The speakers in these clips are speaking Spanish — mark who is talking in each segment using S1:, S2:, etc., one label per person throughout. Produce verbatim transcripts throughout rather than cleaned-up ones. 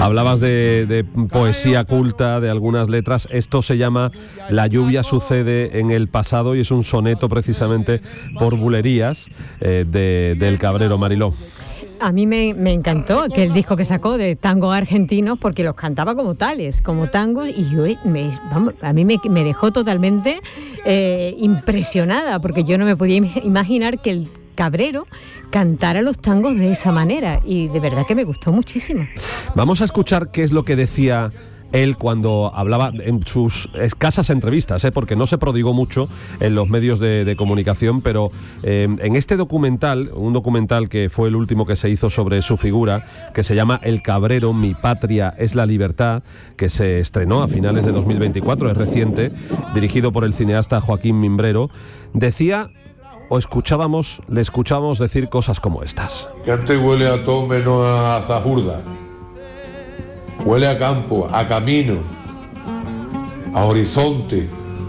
S1: Hablabas de, de poesía culta, de algunas letras. Esto se llama La lluvia sucede en el pasado y es un soneto precisamente por bulerías eh, de, del Cabrero, Mariló.
S2: A mí me, me encantó que el disco que sacó de tangos argentinos, porque los cantaba como tales, como tangos, y yo me, vamos, a mí me, me dejó totalmente eh, impresionada, porque yo no me podía imaginar que el Cabrero cantara los tangos de esa manera, y de verdad que me gustó muchísimo.
S1: Vamos a escuchar qué es lo que decía él cuando hablaba en sus escasas entrevistas, ¿eh? Porque no se prodigó mucho en los medios de, de comunicación, pero eh, en este documental, un documental que fue el último que se hizo sobre su figura, que se llama El Cabrero, mi patria es la libertad, que se estrenó a finales de dos mil veinticuatro, es reciente, dirigido por el cineasta Joaquín Mimbrero, decía, o escuchábamos, le escuchábamos decir cosas como estas.
S3: Que antes huele a todo menos a zahurda. Huele a campo, a camino, a horizonte,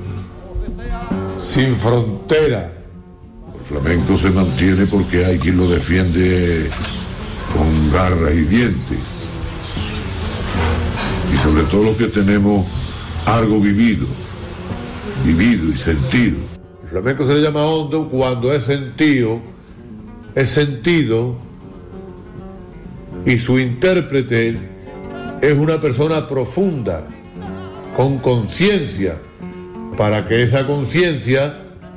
S3: sin frontera.
S4: El flamenco se mantiene porque hay quien lo defiende con garras y dientes. Y sobre todo los que tenemos algo vivido, vivido y sentido.
S3: El flamenco se le llama hondo cuando es sentido, es sentido, y su intérprete es una persona profunda, con conciencia, para que esa conciencia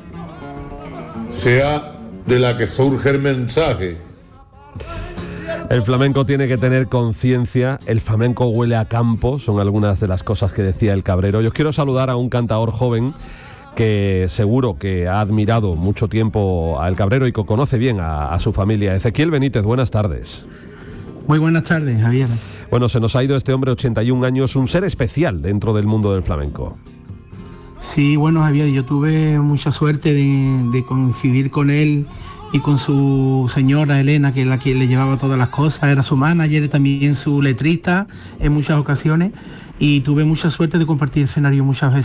S3: sea de la que surge el mensaje.
S1: El flamenco tiene que tener conciencia, el flamenco huele a campo, son algunas de las cosas que decía el Cabrero. Yo quiero saludar a un cantador joven que seguro que ha admirado mucho tiempo al Cabrero y que conoce bien a, a su familia. Ezequiel Benítez, buenas tardes.
S5: Muy buenas tardes, Javier.
S1: Bueno, se nos ha ido este hombre, ochenta y un años, un ser especial dentro del mundo del flamenco.
S5: Sí, bueno, Javier, yo tuve mucha suerte de, de coincidir con él y con su señora Elena, que es la que le llevaba todas las cosas, era su manager y también su letrista en muchas ocasiones, y tuve mucha suerte de compartir escenario muchas veces